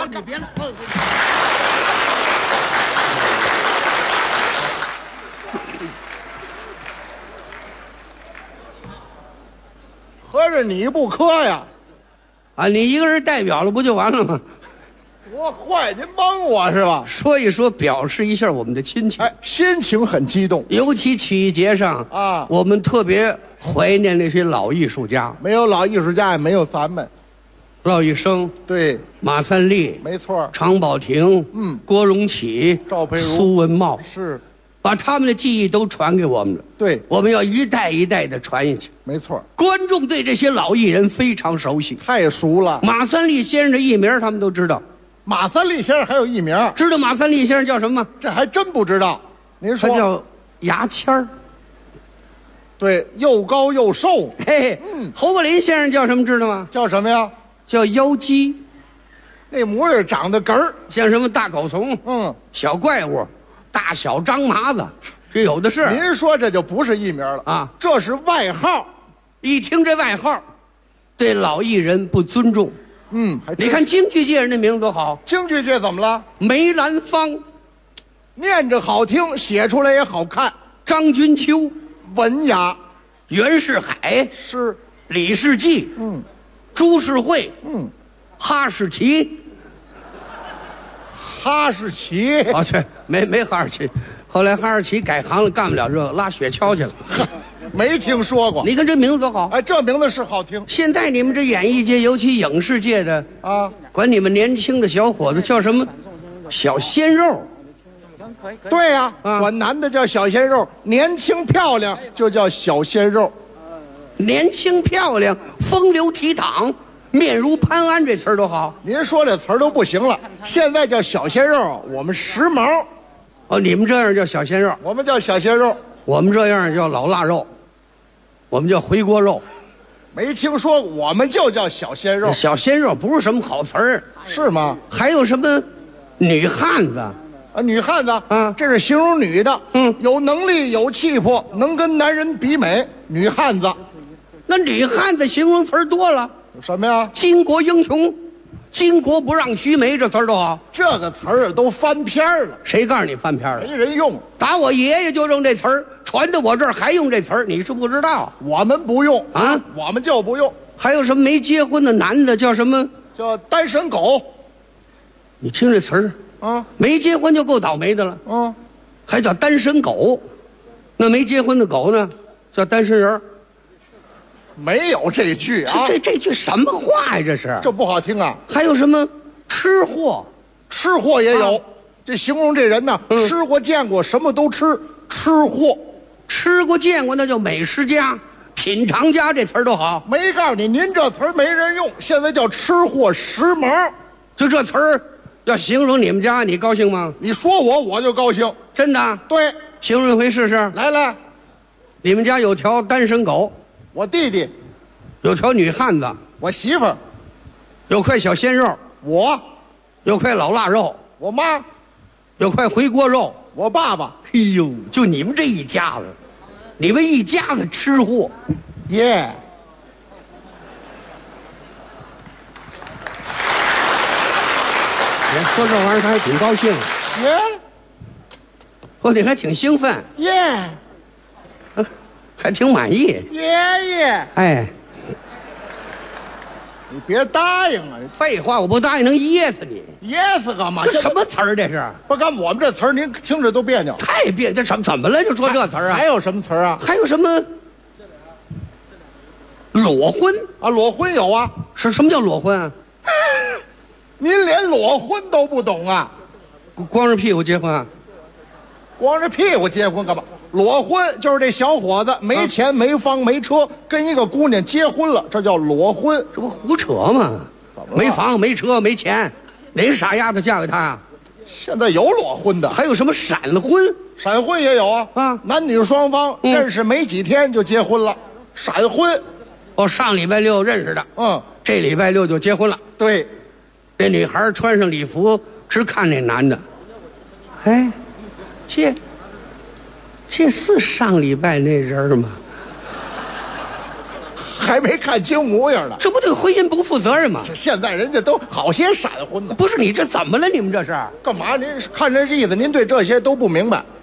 你别了。 合着你不磕呀？ 啊，你一个人代表了不就完了吗？ 多坏！您蒙我是吧？ 说一说，表示一下我们的亲情。 哎，心情很激动。 尤其曲艺节上啊我们特别怀念那些老艺术家， 没有老艺术家，也没有咱们。 骆玉笙、 对， 马三立、 没错， 常宝霆、郭荣启、 赵佩茹苏文茂， 是， 把他们的技艺都传给我们了。 对， 我们要一代一代的传下去。 没错， 观众对这些老艺人非常熟悉。 太熟了。 马三立先生的艺名他们都知道， 马三立先生还有艺名， 知道马三立先生叫什么吗？ 这还真不知道。您说， 他叫牙签儿。 对，又高又瘦， 嘿，侯宝林先生叫什么知道吗？ 叫什么呀？ 叫妖姬， 那模样长得哏儿， 像什么大狗虫、小怪物、大小张麻子，这有的是。 您说这就不是艺名了啊， 这是外号。 一听这外号，对老艺人不尊重。 还真你看京剧界人的名字多好， 京剧界怎么了？ 梅兰芳、 念着好听，写出来也好看， 张君秋、 文雅。 袁世海、 是， 李世济、朱世惠、哈士奇。 哈士奇。 哦，对，没哈士奇，后来哈士奇改行了，干不了这个，拉雪橇去了。 没听说过。 你看这名字多好。 哎，这名字是好听现在你们这演艺界，尤其影视界的， 啊。 管你们年轻的小伙子叫什么？小鲜肉。 对呀、 啊管男的叫小鲜肉，年轻漂亮就叫小鲜肉。 年轻漂亮，风流倜傥，面如潘安，这词儿多好。 您说这词儿都不行了，现在叫小鲜肉，我们时髦， 哦，你们这样叫小鲜肉， 我们叫小鲜肉。 我们这样叫老腊肉，我们叫回锅肉。 没听说过，我们就叫小鲜肉， 小鲜肉不是什么好词儿， 是吗？ 还有什么女汉子？ 啊，女汉子啊这是形容女的，有能力有气魄，能跟男人比美，女汉子。 那女汉子形容词儿多了， 有什么呀？ 巾帼英雄，巾帼不让须眉，这词儿多好。 这个词儿都翻篇儿了， 谁告诉你翻篇了？ 没人用。 打我爷爷就用这词儿，传到我这儿还用这词儿，你是不知道。 我们不用啊， 我们就不用， 还有什么没结婚的男的叫什么？ 叫单身狗你听这词儿啊。 没结婚就够倒霉的了，还叫单身狗。那没结婚的狗呢，叫单身人儿。 没有这句啊， 这句什么话呀？这是。 这不好听啊。 还有什么吃货？ 吃货也有， 啊这形容这人呢，吃过见过，什么都吃，吃货。 吃过见过那叫美食家、品尝家，这词儿多好。 没告诉你，您这词儿没人用，现在叫吃货时髦。 就这词儿要形容你们家，你高兴吗？ 你说我就高兴。 真的？ 对， 形容一回试试。 来来， 你们家有条单身狗， 我弟弟， 有条女汉子， 我媳妇儿， 有块小鲜肉， 我， 有块老腊肉， 我妈， 有块回锅肉。 我爸爸。 哎呦，就你们这一家子，你们一家子吃货。 耶、 我说这玩意儿他还挺高兴， 耶说你还挺兴奋， 耶还挺满意。 耶！ 哎， 你别答应啊！ 废话，我不答应能噎死你。 噎死干嘛？ 这什么词儿？这是不干我们这词儿，您听着都别扭。 太别，这怎么了？就说这词儿啊？ 还有什么词儿啊？ 还有什么裸婚？ 啊，裸婚有啊。 什么叫裸婚啊？ 您连裸婚都不懂啊？ 光着屁股结婚啊？ 光着屁股结婚干嘛？裸婚就是这小伙子没钱、没房、没车，跟一个姑娘结婚了，这叫裸婚。 这不胡扯吗？没房没车没钱，哪傻丫头嫁给他呀？ 现在有裸婚的， 还有什么闪婚？ 闪婚也有啊。 啊， 男女双方认识没几天就结婚了，闪婚。 哦，上礼拜六认识的，这礼拜六就结婚了。 对， 这女孩穿上礼服，直看那男的。哎，这是上礼拜那人吗？ 还没看清模样呢。 这不对婚姻不负责任吗？ 现在人家都好些闪婚的， 不是你这怎么了？你们这是干嘛？您看这意思，您对这些都不明白。